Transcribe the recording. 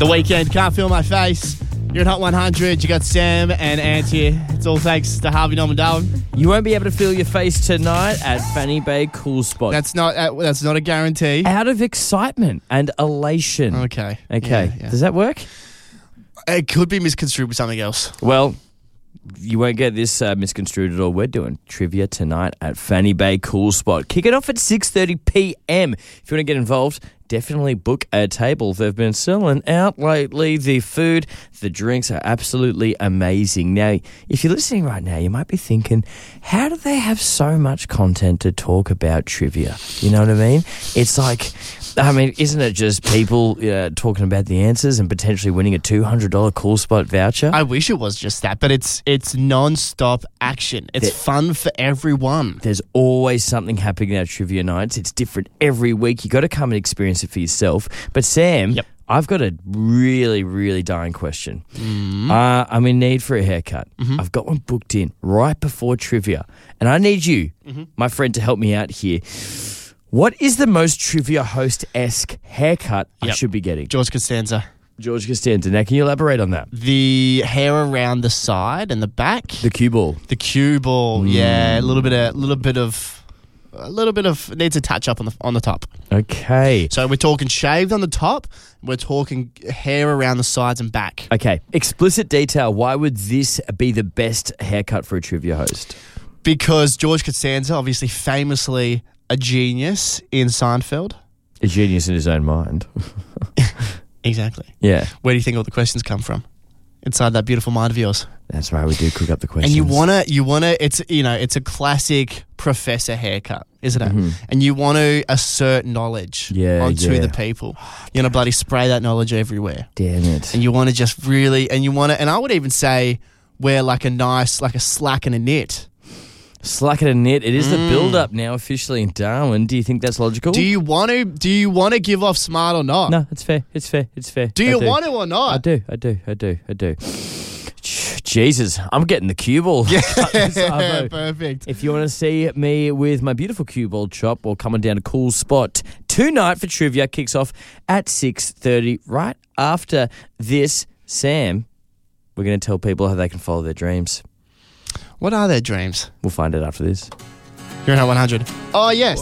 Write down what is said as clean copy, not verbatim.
The Weekend, Can't Feel My Face. You're at Hot 100. You got Sam and Auntie. It's all thanks to Harvey Norman Darwin. You won't be able to feel your face tonight at Fanny Bay Cool Spot. That's not a guarantee. Out of excitement and elation. Okay. Okay. Yeah. Does that work? It could be misconstrued with something else. Well, you won't get this misconstrued at all. We're doing trivia tonight at Fanny Bay Cool Spot. Kick it off at 6:30 p.m. If you want to get involved, definitely book a table. They've been selling out lately. The food, the drinks are absolutely amazing. Now, if you're listening right now, you might be thinking, how do they have so much content to talk about trivia? You know what I mean? It's like, isn't it just people talking about the answers and potentially winning a $200 Cool Spot voucher? I wish it was just that, but it's non-stop action. It's fun for everyone. There's always something happening at trivia nights. It's different every week. You got to come and experience it for yourself. But Sam, Yep. I've got a really, really dying question. I'm in need for a haircut. I've got one booked in right before trivia, and I need you, my friend, to help me out here. What is the most trivia host-esque haircut I Yep. should be getting? George Costanza. George Costanza. Now, can you elaborate on that? The hair around the side and the back. The cue ball. The cue ball. Yeah, a little bit of needs a touch up on the top. Okay. So we're talking shaved on the top. We're talking hair around the sides and back. Okay. Explicit detail. Why would this be the best haircut for a trivia host? Because George Costanza, obviously famously a genius in Seinfeld. A genius in his own mind. Exactly. Yeah. Where do you think all the questions come from? Inside that beautiful mind of yours. That's right. We do cook up the questions. And you wanna. It's a classic professor haircut, isn't it? And you want to assert knowledge onto the people. You want to bloody spray that knowledge everywhere. Damn it. And you want to just really, and I would even say wear like a slack and a knit. Slack it a knit. It is the build-up now officially in Darwin. Do you think that's logical? Do you want to give off smart or not? No, it's fair. It's fair. It's fair. Do you want to or not? I do. Jesus, I'm getting the cue ball. Yeah, perfect. If you want to see me with my beautiful cue ball chop or coming down a Cool Spot tonight for trivia, kicks off at 6:30. Right after this, Sam, we're going to tell people how they can follow their dreams. What are their dreams? We'll find out after this. You're in Hot 100. Oh, yes.